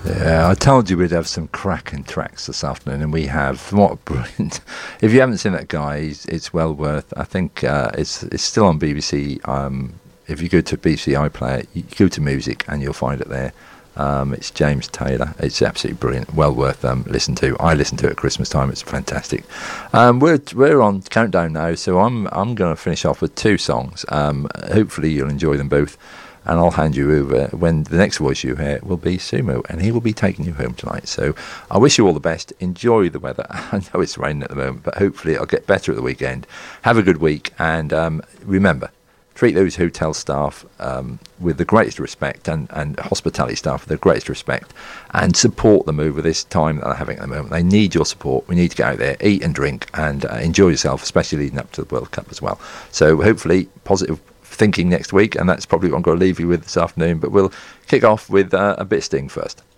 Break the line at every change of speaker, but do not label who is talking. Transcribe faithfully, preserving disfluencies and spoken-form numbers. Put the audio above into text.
Yeah, I told you we'd have some cracking tracks this afternoon, and we have. What brilliant! If you haven't seen that guy, he's, it's well worth. I think uh, it's it's still on B B C. Um, if you go to B B C iPlayer, you go to music, and you'll find it there. Um, it's James Taylor. It's absolutely brilliant. Well worth um, listening to. I listen to it at Christmas time. It's fantastic. Um, we're we're on countdown now, so I'm I'm going to finish off with two songs. Um, hopefully you'll enjoy them both. And I'll hand you over when the next voice you hear will be Sumo, and he will be taking you home tonight. So I wish you all the best. Enjoy the weather. I know it's raining at the moment, but hopefully it'll get better at the weekend. Have a good week, and um, remember, treat those hotel staff um, with the greatest respect, and, and hospitality staff with the greatest respect, and support them over this time that they're having at the moment. They need your support. We need to get out there, eat and drink, and uh, enjoy yourself, especially leading up to the World Cup as well. So hopefully positive thinking next week, and that's probably what I'm going to leave you with this afternoon, but we'll kick off with uh, a bit of Sting first.